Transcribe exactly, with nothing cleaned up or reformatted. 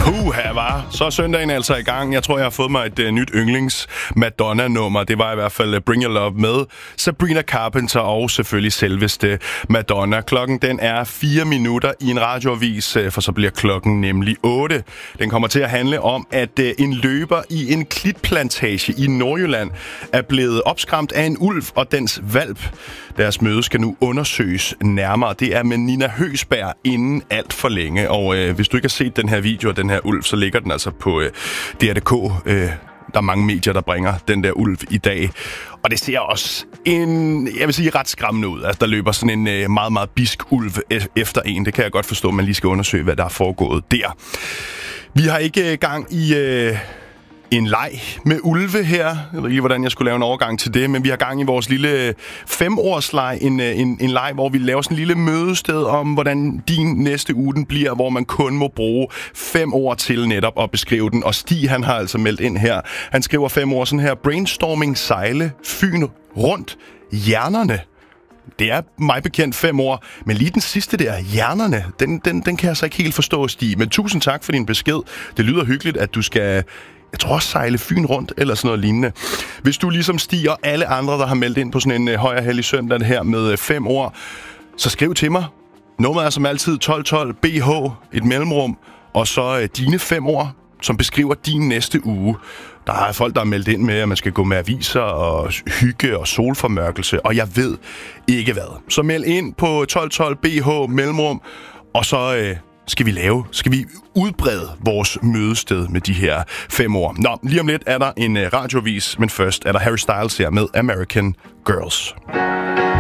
Puha, var. Så er søndagen altså i gang. Jeg tror, jeg har fået mig et uh, nyt yndlings Madonna-nummer. Det var i hvert fald uh, Bring Your Love med Sabrina Carpenter og selvfølgelig selveste Madonna. Klokken den er fire minutter i en radioavis, uh, for så bliver klokken nemlig otte. Den kommer til at handle om, at uh, en løber i en klitplantage i Nordjylland er blevet opskræmt af en ulv og dens hvalp. Deres møde skal nu undersøges nærmere. Det er med Nina Høgsberg inden alt for længe. Og øh, hvis du ikke har set den her video af den her ulv, så ligger den altså på øh, D R punktum D K. Øh, der er mange medier, der bringer den der ulv i dag. Og det ser også en, jeg vil sige, ret skræmmende ud. Altså, der løber sådan en øh, meget, meget bisk ulv efter en. Det kan jeg godt forstå, at man lige skal undersøge, hvad der er foregået der. Vi har ikke gang i... Øh, En leg med ulve her. Jeg ved ikke, hvordan jeg skulle lave en overgang til det, men vi har gang i vores lille femårsleg. En, en, en leg, hvor vi laver sådan en lille mødested om, hvordan din næste uge den bliver, hvor man kun må bruge fem ord til netop at beskrive den. Og Stig, han har altså meldt ind her. Han skriver fem ord sådan her. Brainstorming, sejle, Fyn rundt, hjernerne. Det er mig bekendt fem ord, men lige den sidste der, hjernerne, den, den, den kan jeg så ikke helt forstå, Stig. Men tusind tak for din besked. Det lyder hyggeligt, at du skal... Jeg tror også sejle Fyn rundt, eller sådan noget lignende. Hvis du ligesom stiger alle andre, der har meldt ind på sådan en uh, høj og hellig søndag her med uh, fem ord, så skriv til mig. Nummeret er som altid tolv tolv B H, et mellemrum, og så uh, dine fem ord, som beskriver din næste uge. Der er folk, der har meldt ind med, at man skal gå med aviser og hygge og solformørkelse, og jeg ved ikke hvad. Så meld ind på tolv tolv B H, mellemrum, og så... Uh, Skal vi lave? Skal vi udbrede vores mødested med de her fem ord? Nå, lige om lidt er der en radiovis, men først er der Harry Styles her med American Girls.